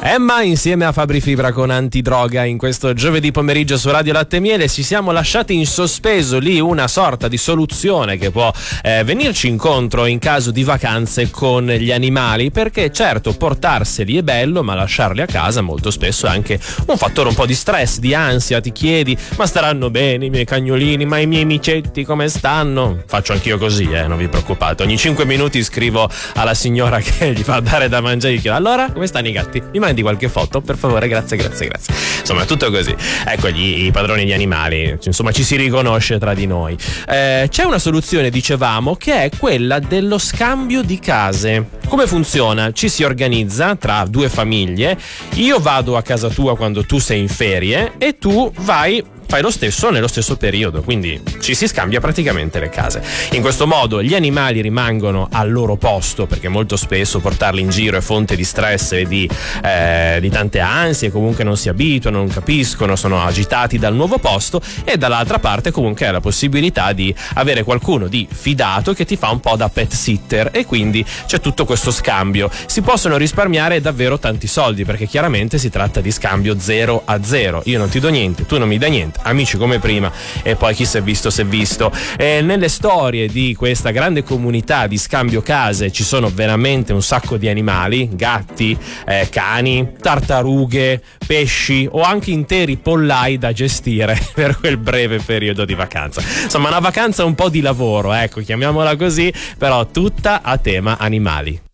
Emma insieme a Fabri Fibra con Antidroga in questo giovedì pomeriggio su Radio Latte e Miele. Ci siamo lasciati in sospeso lì una sorta di soluzione che può venirci incontro in caso di vacanze con gli animali, perché certo portarseli è bello, ma lasciarli a casa molto spesso è anche un fattore un po' di stress, di ansia. Ti chiedi: ma staranno bene i miei cagnolini, ma i miei micetti come stanno? Faccio anch'io così, non vi preoccupate, ogni 5 minuti scrivo alla signora che gli fa dare da mangiare, gli chiedo: allora come stanno i gatti? Mi mandi qualche foto per favore? Grazie. Insomma, tutto così. Ecco, i padroni di animali, insomma, ci si riconosce tra di noi. C'è una soluzione, dicevamo, che è quella dello scambio di case. Come funziona? Ci si organizza tra due famiglie, io vado a casa tua quando tu sei in ferie e tu fai lo stesso nello stesso periodo, quindi ci si scambia praticamente le case. In questo modo gli animali rimangono al loro posto, perché molto spesso portarli in giro è fonte di stress e di tante ansie, comunque non si abituano, non capiscono, sono agitati dal nuovo posto, e dall'altra parte comunque hai la possibilità di avere qualcuno di fidato che ti fa un po' da pet sitter, e quindi c'è tutto questo scambio. Si possono risparmiare davvero tanti soldi, perché chiaramente si tratta di scambio 0 a 0. Io non ti do niente, tu non mi dai niente, amici come prima, e poi chi si è visto si è visto. Nelle storie di questa grande comunità di scambio case ci sono veramente un sacco di animali: gatti, cani, tartarughe, pesci o anche interi pollai da gestire per quel breve periodo di vacanza. Insomma, una vacanza un po' di lavoro, ecco, chiamiamola così, però tutta a tema animali.